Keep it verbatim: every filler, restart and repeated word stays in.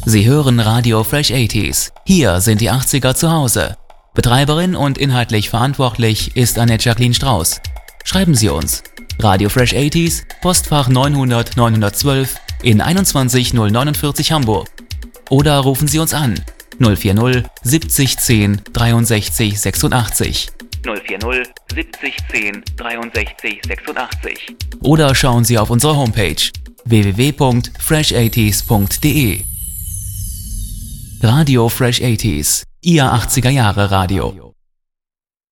Sie hören Radio Fresh achtziger. Hier sind die achtziger zu Hause. Betreiberin und inhaltlich verantwortlich ist Annette Jacqueline Strauß. Schreiben Sie uns. Radio Fresh achtziger, Postfach neunhundert neunhundertzwölf in einundzwanzig null neunundvierzig Hamburg. Oder rufen Sie uns an null vier null siebzig zehn dreiundsechzig sechsundachtzig. null vier null siebzig zehn dreiundsechzig sechsundachtzig. Oder schauen Sie auf unsere Homepage w w w punkt fresh achtziger punkt de. Radio Fresh achtziger, Ihr achtziger Jahre Radio.